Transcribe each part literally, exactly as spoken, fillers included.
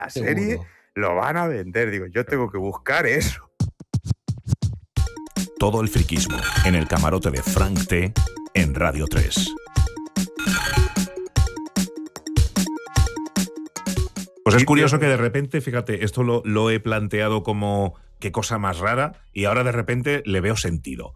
la serie Seguro. lo van a vender. Digo, yo tengo que buscar eso. Todo el friquismo en el camarote de Frank T en Radio tres. Pues es curioso que de repente, fíjate, esto lo, lo he planteado como qué cosa más rara y ahora de repente le veo sentido.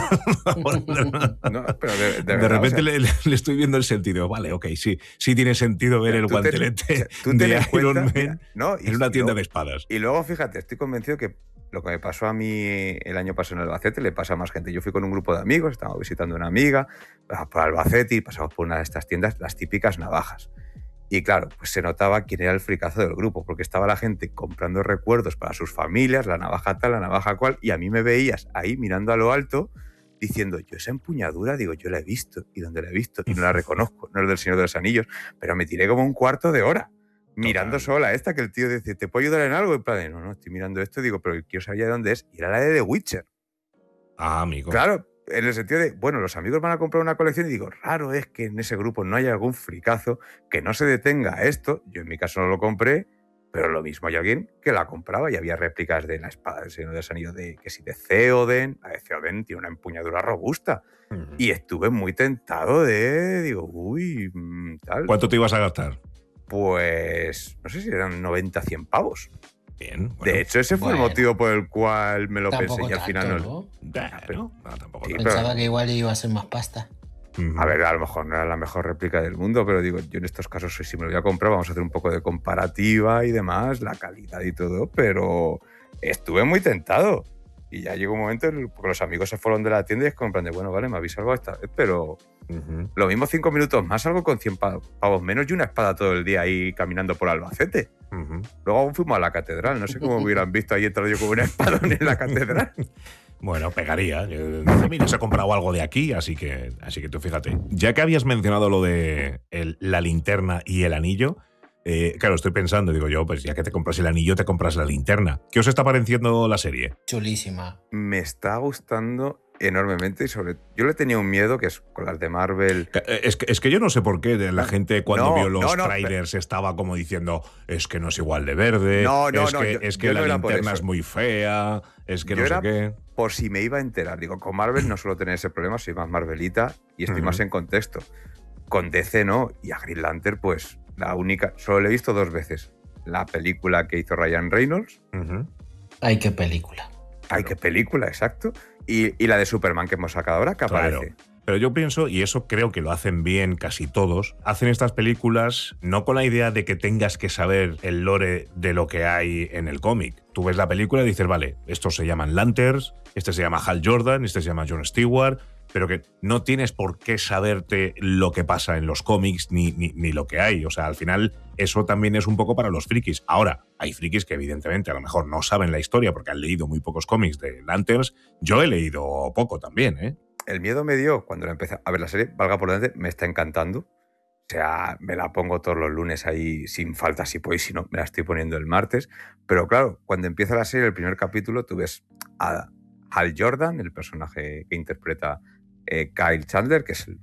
No, pero de, de, de verdad, repente o sea, le, le estoy viendo el sentido. Vale, ok, sí, sí tiene sentido ver el tú ten- guantelete o sea, tú ten de en Iron cuenta, Man mira, no, y- en una y tienda luego- de espadas. Y luego, fíjate, estoy convencido que lo que me pasó a mí el año pasado en Albacete le pasa a más gente. Yo fui con un grupo de amigos, estábamos visitando a una amiga por Albacete y pasamos por una de estas tiendas, las típicas navajas. Y claro, pues se notaba quién era el fricazo del grupo, porque estaba la gente comprando recuerdos para sus familias, la navaja tal, la navaja cual, y a mí me veías ahí mirando a lo alto diciendo, yo esa empuñadura, digo, yo la he visto, ¿y dónde la he visto? Y no la reconozco, no es del Señor de los Anillos, pero me tiré como un cuarto de hora mirando Total. sola esta, que el tío dice, ¿te puedo ayudar en algo? En plan, de, no, no, estoy mirando esto, digo, pero quiero saber ya de dónde es, y era la de The Witcher. Ah, amigo. Claro, en el sentido de, bueno, los amigos van a comprar una colección y digo, raro es que en ese grupo no haya algún fricazo que no se detenga a esto. Yo en mi caso no lo compré, pero lo mismo hay alguien que la compraba y había réplicas de la espada del Señor de los Anillos, de, que si de Theoden, la de Theoden tiene una empuñadura robusta. Ujú. Y estuve muy tentado de, digo, uy, mm, tal. ¿Cuánto te ibas a gastar? Pues, no sé si eran noventa, cien pavos. Bien. Bueno, De hecho, ese fue bueno. el motivo por el cual me lo Tampoco pensé y al final tanto, no. ¿no? bueno, no, tampoco Sí, tanto. pero- Pensaba que igual iba a ser más pasta. Ujú. A ver, a lo mejor no era la mejor réplica del mundo, pero digo, yo en estos casos, si me lo voy a comprar, vamos a hacer un poco de comparativa y demás, la calidad y todo, pero estuve muy tentado. Y ya llegó un momento en el que los amigos se fueron de la tienda y es como en plan de, bueno, vale, me habéis salvado esta vez, pero Ujú. lo mismo cinco minutos más, algo con cien pa- pavos menos y una espada todo el día ahí caminando por Albacete. Ujú. Luego aún fuimos a la catedral, no sé cómo me hubieran visto ahí entrar yo con un espadón en la catedral. Bueno, pegaría. Yo- A mí no se ha comprado algo de aquí, así que, así que tú fíjate. Ya que habías mencionado lo de el- la linterna y el anillo, eh, claro, estoy pensando, digo yo, pues ya que te compras el anillo, te compras la linterna. ¿Qué os está pareciendo la serie? Chulísima. Me está gustando enormemente y sobre yo le tenía un miedo que es con las de Marvel. Que- eh, Es que, es que yo no sé por qué de la gente cuando No, vio los no, no, trailers estaba como diciendo es que no es igual de verde, No, no, es no, que, yo- es que yo la no era por linterna eso. es muy fea, es que Yo no sé era qué. por si me iba a enterar. Digo, con Marvel no suelo tener ese problema, soy más Marvelita y estoy Ujú. más en contexto. Con D C no, y a Green Lantern, pues la única, solo le he visto dos veces. La película que hizo Ryan Reynolds, Ujú. Ay, qué película. ay, qué película, exacto, y, y la de Superman que hemos sacado ahora, que Claro. aparece. Pero yo pienso, y eso creo que lo hacen bien casi todos, hacen estas películas no con la idea de que tengas que saber el lore de lo que hay en el cómic. Tú ves la película y dices, vale, estos se llaman Lanterns, este se llama Hal Jordan, este se llama John Stewart, pero que no tienes por qué saberte lo que pasa en los cómics ni, ni, ni lo que hay. O sea, al final eso también es un poco para los frikis. Ahora, hay frikis que evidentemente a lo mejor no saben la historia porque han leído muy pocos cómics de Lanterns. Yo he leído poco también, ¿eh? El miedo me dio cuando la empecé a ver la serie, valga por delante, me está encantando. O sea, me la pongo todos los lunes ahí sin falta, si puedo, y si no, me la estoy poniendo el martes. Pero claro, cuando empieza la serie, el primer capítulo, tú ves a Hal Jordan, el personaje que interpreta eh, Kyle Chandler, que es el,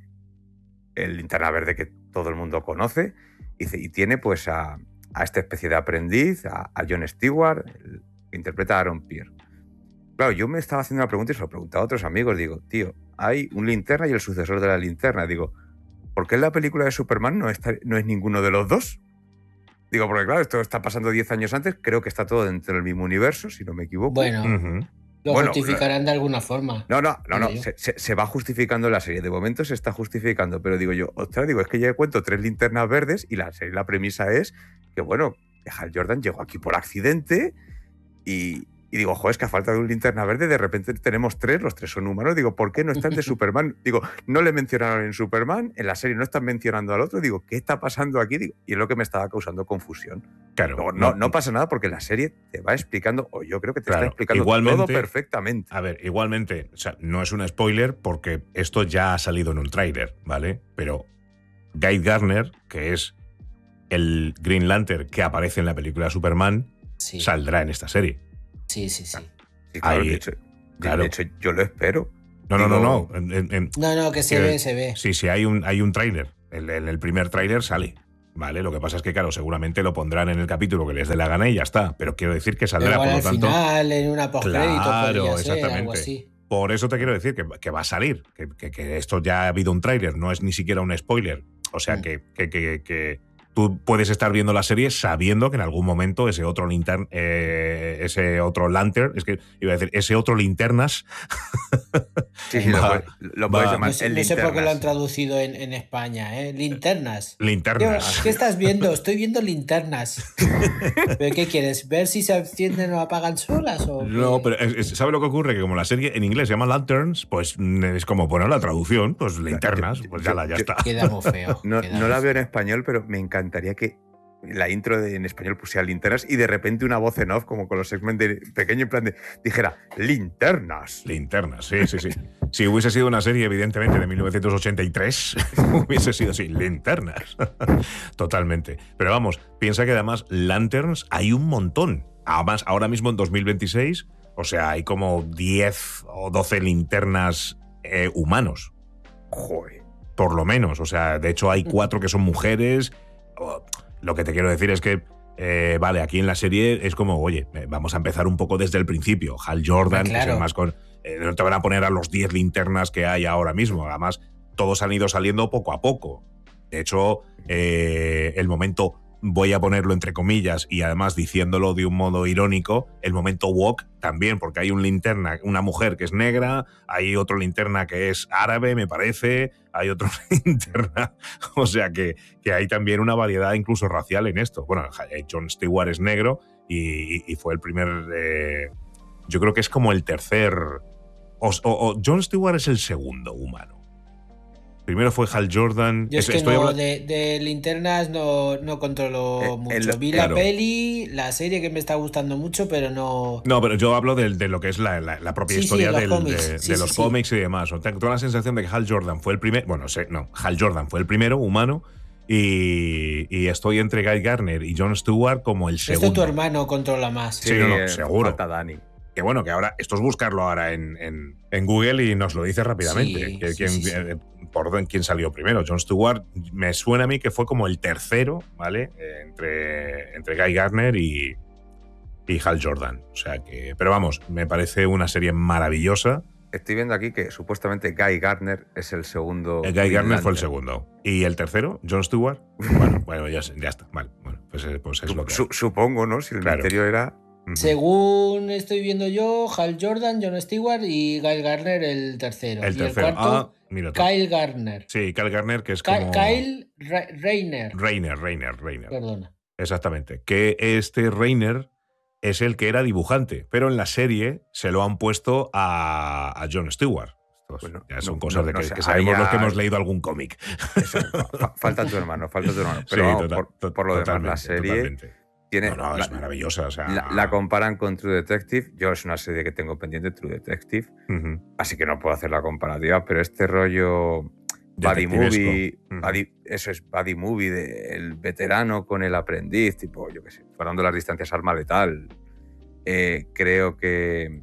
el linterna verde que todo el mundo conoce, y, dice- y tiene pues a, a esta especie de aprendiz, a, a John Stewart, el, que interpreta a Aaron Pierre. Claro, yo me estaba haciendo una pregunta y se lo preguntaba a otros amigos. Digo, tío, hay un linterna y el sucesor de la linterna. Digo, ¿por qué en la película de Superman no, está, no es ninguno de los dos? Digo, porque claro, esto está pasando diez años antes, creo que está todo dentro del mismo universo, si no me equivoco. Bueno, Ujú. lo Bueno, justificarán de alguna forma. No, no, no, no, Digo yo. se, se- se va justificando en la serie. De momento se está justificando, pero digo yo, ostras, digo, es que ya cuento tres linternas verdes y la serie, la premisa es que, bueno, que Hal Jordan llegó aquí por accidente y, y digo, joder, es que a falta de un linterna verde, de repente tenemos tres, los tres son humanos. Digo, ¿por qué no están de Superman? Digo, no le mencionaron en Superman, en la serie no están mencionando al otro. Digo, ¿qué está pasando aquí? Digo, y es lo que me estaba causando confusión. Claro. Luego, no, no pasa nada porque la serie te va explicando, o yo creo que te Claro, está explicando igualmente- todo perfectamente. A ver, igualmente, o sea, no es un spoiler porque esto ya ha salido en un tráiler, ¿vale? Pero Guy Gardner, que es el Green Lantern que aparece en la película Superman, Sí, saldrá en esta serie. sí, sí, sí. Sí, claro, Ahí- de, hecho, de- claro. de hecho, yo lo espero. No, no, no, Digo- no. En- en- en- No, no, que se Quiero- ve, se ve. sí, sí, hay un, hay un tráiler. En el, el primer tráiler sale. Vale, lo que pasa es que, claro, seguramente lo pondrán en el capítulo que les dé la gana y ya está. Pero quiero decir que saldrá, Igual por lo al tanto. final, en una postcrédito, Claro, podría ser, algo exactamente. así. Por eso te quiero decir que, que va a salir, que, que- que esto ya ha habido un tráiler, no es ni siquiera un spoiler. O sea, Mm. que, que- que- que tú puedes estar viendo la serie sabiendo que en algún momento ese otro lintern, eh, ese otro lantern, es que iba a decir, ese otro linternas Sí, sí, lo, va- puede- lo va- puedes No llamar sé, el no sé por qué lo han linternas. traducido en, en España, ¿eh? Linternas. linternas. ¿Qué, qué estás viendo? Estoy viendo linternas. ¿Pero qué quieres? ¿Ver si se encienden o apagan solas? O No, qué? pero es- es- ¿sabe lo que ocurre? Que como la serie en inglés se llama Lanterns, pues mm, es como poner la traducción, pues linternas, yo- pues yo- ya, la, ya yo- está. Queda muy feo. No, queda no muy la veo en feo. español, pero me encantaría que la intro de- en español pusiera linternas y de repente una voz en off, como con los X-Men de pequeño, en plan de, dijera, linternas. Linternas, sí, sí, sí. Si hubiese sido una serie, evidentemente, de mil novecientos ochenta y tres, hubiese sido así, linternas. Totalmente. Pero vamos, piensa que además lanterns hay un montón. Además, ahora mismo en dos mil veintiséis, o sea, hay como diez o doce linternas eh, humanos, Joder. por lo menos. O sea, de hecho hay cuatro que son mujeres. O- Lo que te quiero decir es que, eh, vale, aquí en la serie es como, oye, eh, vamos a empezar un poco desde el principio. Hal Jordan, Ah, que es claro. el más con. eh, no te van a poner a los diez linternas que hay ahora mismo. Además, todos han ido saliendo poco a poco. De hecho, eh, el momento, voy a ponerlo entre comillas y además diciéndolo de un modo irónico, el momento woke también, porque hay un linterna, una mujer que es negra, hay otro linterna que es árabe, me parece, hay otro linterna. O sea que, que hay también una variedad incluso racial en esto. Bueno, Jon Stewart es negro y, y fue el primer. Eh, yo creo que es como el tercer. O, o, o Jon Stewart es el segundo humano. Primero fue Hal Jordan. Yo es que Estoy no, habla- de, de linternas no, no controlo Eh, mucho. el- Vi claro. la peli, la serie que me está gustando mucho, pero no. No, pero yo hablo de, de lo que es la, la- la propia Sí, sí, historia los del- cómics. de, Sí, de sí, los sí. cómics y demás. O sea, tengo la sensación de que Hal Jordan fue el primer. Bueno, sé, no, Hal Jordan fue el primero humano. Y, y estoy entre Guy Garner y Jon Stewart como el Esto segundo. tu hermano controla más. Sí, no, no, eh, seguro. Falta Dani. Que bueno, que ahora esto es buscarlo ahora en, en- en Google y nos lo dice rápidamente. Sí, que sí, quién- sí, sí. eh, por dónde- quién salió primero. Jon Stewart me suena a mí que fue como el tercero, ¿vale? Eh, entre, entre Guy Garner y, y Hal Jordan. O sea que. Pero vamos, me parece una serie maravillosa. Estoy viendo aquí que supuestamente Guy Gardner es el segundo. El Guy Green Garner fue el Lantern. segundo. ¿Y el tercero? ¿Jon Stewart? Bueno, bueno ya, ya está. Vale, bueno, pues, eh, pues es lo que hay. Su- supongo, ¿no? Si el Claro. misterio era. Ujú. Según estoy viendo yo, Hal Jordan, Jon Stewart y Kyle Garner el tercero. El y tercero. el cuarto, Ah, mira tú. Kyle Garner. Sí, Kyle Garner, que es Ka- como. Kyle Ra- Rayner. Rainer, Rainer, Rainer. Perdona. Exactamente. Que este Rainer es el que era dibujante, pero en la serie se lo han puesto a, a Jon Stewart. Estos Bueno, ya son no- cosas no- de no que, sé, que sabemos ahí los que ya- hemos leído algún cómic. Eso, fa- fa- falta tu hermano, falta tu hermano. Pero Sí, vamos, total- por, to- por lo demás, la totalmente, serie totalmente. tiene. No, no, la, es maravillosa. O sea, la- la comparan con True Detective. Yo es una serie que tengo pendiente, True Detective. Ujú. Así que no puedo hacer la comparativa, pero este rollo. Buddy Detectivesco. movie, Ujú. buddy- eso es buddy movie del veterano con el aprendiz, tipo, yo qué sé, guardando las distancias arma letal. Eh, creo que.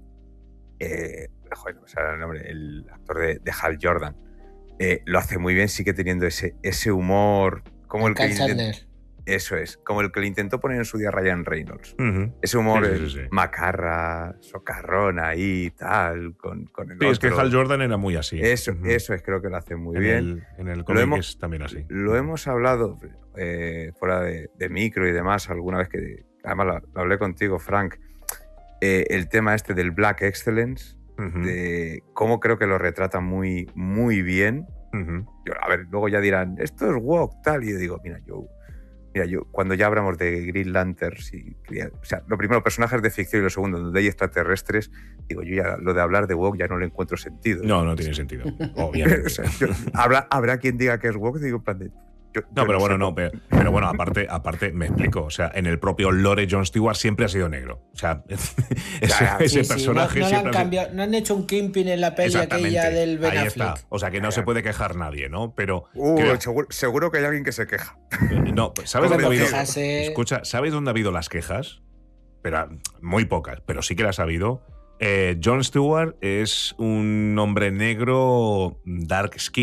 Eh, joder, no me sale el nombre, el actor de, de Hal Jordan. eh, lo hace muy bien, sigue teniendo ese, ese humor. Como el que Kyle intent- Chandler. Eso es, como el que le intentó poner en su día Ryan Reynolds. Ujú. Ese humor Sí, sí, eh, sí, sí. macarra, socarrón ahí, tal, con, con el Sí, es que otro. Hal Jordan era muy así. Eso, Ujú. eso es, creo que lo hace muy en bien. El, en el cómic hemos- es también así. Lo hemos hablado eh, fuera de, de micro y demás alguna vez que, además lo, lo hablé contigo, Frank, eh, el tema este del Black Excellence, Ujú. de cómo creo que lo retrata muy, muy bien. Ujú. Yo, a ver, luego ya dirán, esto es woke, tal, y yo digo, mira, yo, mira, yo cuando ya hablamos de Green Lanterns, y, o sea, lo primero, personajes de ficción y lo segundo, donde hay extraterrestres, digo, yo ya lo de hablar de woke ya no le encuentro sentido. No, no tiene sentido. Obviamente. O sea, yo- habrá, habrá quien diga que es woke, digo, en plan de, yo- No, yo pero bueno, sé, no, pero, pero bueno, aparte, aparte, me explico. O sea, en el propio lore, Jon Stewart siempre ha sido negro. O sea, ese, Ya, ya. ese Sí, sí, personaje no, no, le han siempre ha sido. cambiado, no han hecho un Kingpin en la peli Exactamente. aquella del Ben Ahí Affleck. está. O sea, que no Ya, se ya. puede quejar nadie, ¿no? Pero. Uh, creo- seguro, seguro que hay alguien que se queja. no, ¿sabes ¿Cómo dónde ha te habido? quejas, eh? Escucha, ¿sabes dónde ha habido las quejas? Pero ah, muy pocas, pero sí que las ha habido. Eh, Jon Stewart es un hombre negro dark skin,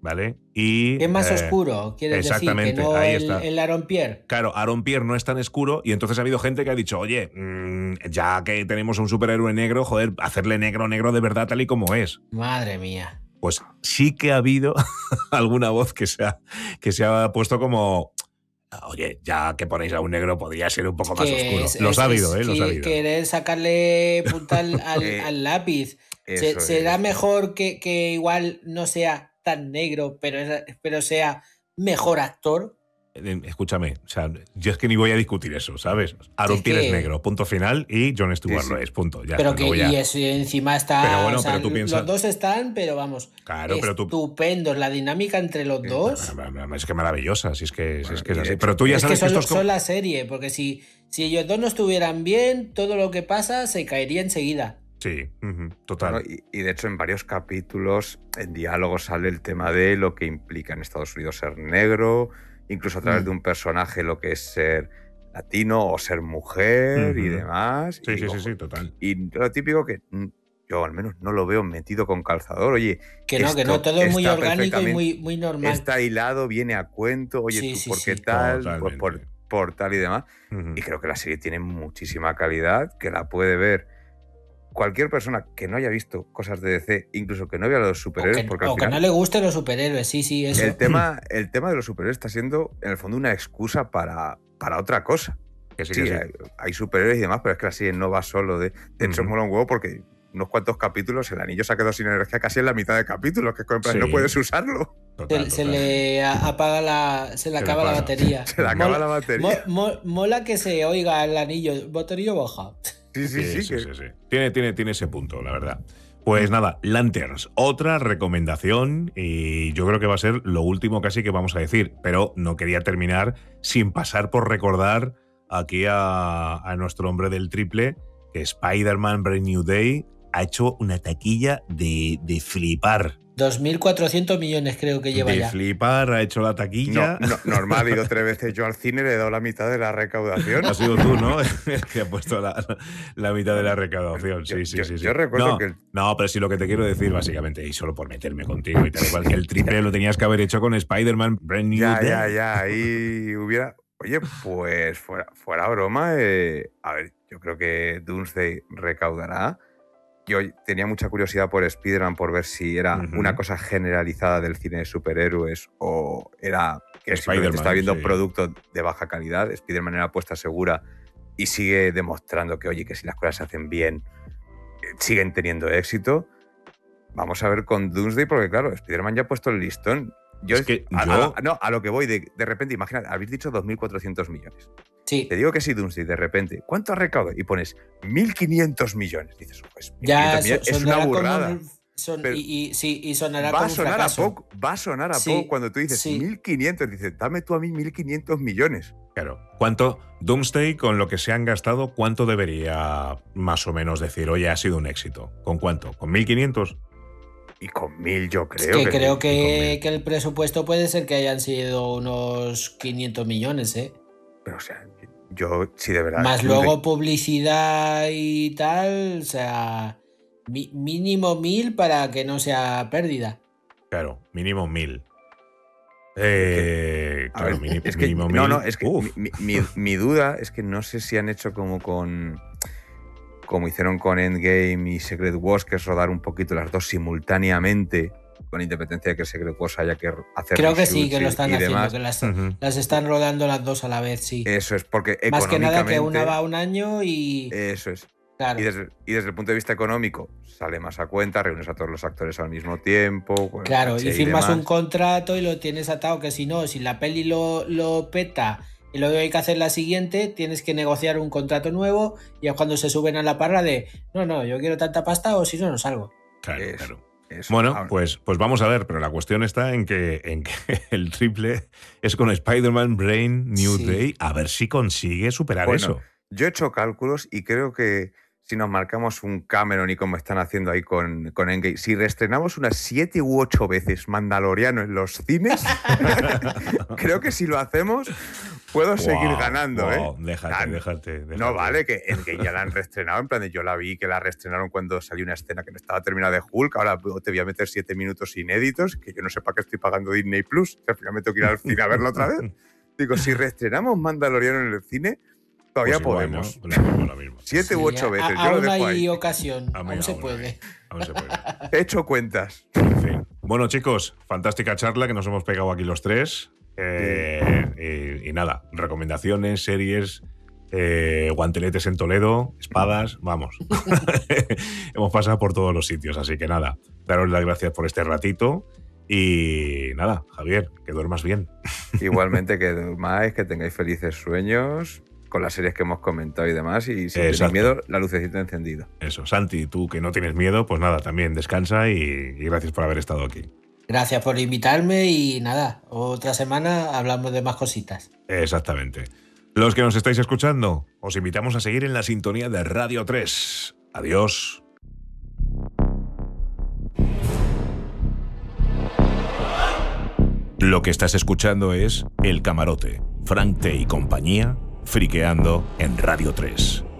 ¿vale? Y, ¿Qué es más eh, oscuro? ¿Quieres decir exactamente, que no ahí el, está. el Aaron Pierre? Claro, Aaron Pierre no es tan oscuro y entonces ha habido gente que ha dicho, oye, mmm, ya que tenemos un superhéroe negro, joder, hacerle negro, negro de verdad tal y como es. Madre mía. Pues sí que ha habido alguna voz que se ha, que se ha puesto como... Oye, ya que ponéis a un negro podría ser un poco más Que oscuro. es, Los es- ha habido, es ¿eh? Los que- ha habido. querer sacarle punta al, al- Eh, al lápiz. Se- Eso ¿Será es. mejor que, que igual no sea tan negro, pero, es- pero sea mejor actor? Eh, Escúchame, o sea, yo es que ni voy a discutir eso, ¿sabes? Aaron Es Pierre es que- negro, punto final, y Jon Stewart Sí, lo sí. es, punto. Ya Pero está, que no voy a- y eso encima está. Pero bueno, o sea, pero tú piensas- los dos están, pero vamos. Claro, pero tú- estupendos. La dinámica entre los Sí, dos. Es que maravillosa, si es que, si Bueno, es, que es y de así. hecho- Pero tú ya Es que sabes que son, esto es como... son la serie, porque si, si ellos dos no estuvieran bien, todo lo que pasa se caería enseguida. Sí, ujú, total. Bueno, y, y de hecho en varios capítulos en diálogos sale el tema de lo que implica en Estados Unidos ser negro, incluso a través Mm. de un personaje lo que es ser latino o ser mujer y Ujú. demás. Sí, y, sí, sí, ojo, sí, total. y lo típico que mm, yo al menos no lo veo metido con calzador. Oye, Que no, que esto no, todo es muy está orgánico y perfectamente- muy, muy normal. está hilado, viene a cuento, oye, Sí, tú sí, por qué sí. tal, pues por, Totalmente. por tal y demás. Ujú. Y creo que la serie tiene muchísima calidad, que la puede ver cualquier persona que no haya visto cosas de D C, incluso que no vea los O superhéroes, que, porque al o que final no le gusten los superhéroes, sí, sí, eso. el, tema, el tema de los superhéroes está siendo, en el fondo, una excusa para, para otra cosa. Que sí, Sí, que sí. hay, hay superhéroes y demás, pero es que la serie no va solo de... De hecho, Ujú. mola un huevo porque unos cuantos capítulos el anillo se ha quedado sin energía casi en la mitad de capítulos, que es como en plan, Sí. no puedes usarlo. Total, Se, se total. le a- apaga la. Se le Se le acaba la apaga. batería. Se le acaba Mola- la batería. mo- mo- mola que se oiga el anillo. Batería baja. Sí, sí, sí. Sí, que- sí, sí. Tiene, tiene, tiene ese punto, la verdad. Pues nada, Lanterns, otra recomendación y yo creo que va a ser lo último casi que vamos a decir, pero no quería terminar sin pasar por recordar aquí a, a nuestro hombre del triple que Spider-Man Brand New Day ha hecho una taquilla de, de flipar. dos mil cuatrocientos millones creo que lleva de ya. flipar, ha hecho la taquilla. No, no, normal, he ido tres veces yo al cine, le he dado la mitad de la recaudación. Ha sido tú, ¿no? El que ha puesto la, la mitad de la recaudación. Sí, Yo- sí, yo- sí, sí. yo recuerdo no, que el- no, pero sí lo que te quiero decir, básicamente, y solo por meterme contigo y tal igual, que el triple lo tenías que haber hecho con Spider-Man Brand New Ya, Day. ya, ya, ahí hubiera... Oye, pues fuera, fuera broma, eh, a ver, yo creo que Doomsday recaudará. Yo tenía mucha curiosidad por Spider-Man, por ver si era Ujú. una cosa generalizada del cine de superhéroes o era que simplemente Spider-Man, estaba viendo sí. productos de baja calidad. Spider-Man era apuesta segura y sigue demostrando que, oye, que si las cosas se hacen bien, eh, siguen teniendo éxito. Vamos a ver con Doomsday, porque claro, Spider-Man ya ha puesto el listón. Yo, Es que a, yo- a- no, a lo que voy, de, de repente, imagínate, habéis dicho dos mil cuatrocientos millones. Sí. Te digo que si Doomsday, de repente, ¿cuánto ha recaudado? Y pones mil quinientos millones. Dices, pues Ya mil quinientos millones, so- es una sonará burrada. como un- son- Pero y, y- sí, y sonará Va como a un sonar a fracaso. poco, va a sonar a Sí, poco cuando tú dices sí. mil quinientos. Dices, dame tú a mí mil quinientos millones. Claro. ¿Cuánto Doomsday, con lo que se han gastado, cuánto debería más o menos decir, oye, ha sido un éxito? ¿Con cuánto? ¿Con mil quinientos? Y con mil yo Es creo que creo sí. que, mil. que el presupuesto puede ser que hayan sido unos quinientos millones, ¿eh? Pero o sea, yo sí de verdad. Más Doomsday- luego publicidad y tal, o sea, mi- mínimo mil para que no sea pérdida. Claro, mínimo mil. Eh, A claro, ver, mini- es que, mínimo no, mil. no, es que Uf, mi, mi- mi duda es que no sé si han hecho como con. Como hicieron con Endgame y Secret Wars, que es rodar un poquito las dos simultáneamente, con independencia de que Secret Wars haya que hacer. Creo que sí, reshoots que lo y- están y haciendo, demás. que las, Ujú. las están rodando las dos a la vez, sí. Eso es porque Más que nada que económicamente- una va un año y... Eso es. claro. Y desde, y desde el punto de vista económico, sale más a cuenta, reúnes a todos los actores al mismo tiempo. con el Claro, caché y firmas un demás. contrato y lo tienes atado, que si no, si la peli lo, lo peta y luego hay que hacer la siguiente, tienes que negociar un contrato nuevo y es cuando se suben a la parra de, no, no, yo quiero tanta pasta o si no, no salgo. claro, Eso. claro. Eso. Bueno, Ahora, pues, pues vamos a ver, pero la cuestión está en que, en que el triple es con Spider-Man Brain New Sí. Day, a ver si consigue superar Bueno, eso. yo he hecho cálculos y creo que si nos marcamos un Cameron y como están haciendo ahí con, con Endgame, si reestrenamos unas siete u ocho veces Mandaloriano en los cines, creo que si lo hacemos puedo wow, seguir ganando, wow, ¿eh? Déjate, Nah, déjate, déjate. No vale, que Endgame ya la han reestrenado, en plan de yo la vi, que la reestrenaron cuando salió una escena que no estaba terminada de Hulk, ahora te voy a meter siete minutos inéditos, que yo no sé para qué estoy pagando Disney Plus, que al final me tengo que ir al cine a verlo otra vez. Digo, si reestrenamos Mandaloriano en el cine, todavía pues igual, podemos. ¿no? Lo mismo, lo mismo. Siete sí, u ocho veces. A, yo aún lo dejo hay ahí. ocasión. A mí, aún, se aún, puede. aún se puede. He hecho cuentas. En fin. Bueno, chicos, fantástica charla que nos hemos pegado aquí los tres. Eh, y, y nada, recomendaciones, series, eh, guanteletes en Toledo, espadas, vamos. Hemos pasado por todos los sitios, así que nada, daros las gracias por este ratito. Y nada, Javier, que duermas bien. Igualmente, que durmáis, que tengáis felices sueños con las series que hemos comentado y demás. Y si tenéis miedo, la lucecita encendida. Eso, Santi, tú que no tienes miedo, pues nada, también descansa y, y gracias por haber estado aquí. Gracias por invitarme y nada, otra semana hablamos de más cositas. Exactamente. Los que nos estáis escuchando, os invitamos a seguir en la sintonía de Radio tres. Adiós. Lo que estás escuchando es El Camarote, Frank T y compañía, friqueando en Radio tres.